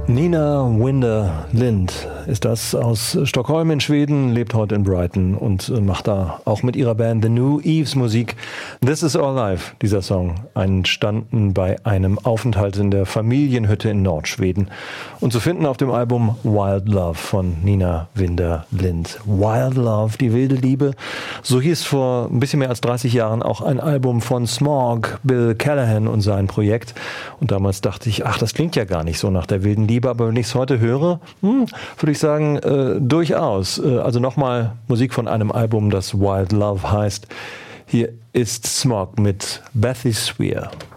Nina Winder Lind ist das aus Stockholm in Schweden, lebt heute in Brighton und macht da auch mit ihrer Band The New Eves Musik. This is Our Life, dieser Song, entstanden bei einem Aufenthalt in der Familienhütte in Nordschweden und zu finden auf dem Album Wild Love von Nina Winder Lind. Wild Love, die wilde Liebe, so hieß vor ein bisschen mehr als 30 Jahren auch ein Album von Smog, Bill Callahan und sein Projekt. Und damals dachte ich, ach, das klingt ja gar nicht so nach der wilden Liebe, aber wenn ich es heute höre, würde ich sagen, durchaus. Also nochmal Musik von einem Album, das Wild Love heißt. Hier ist Smog mit Bethy Swear.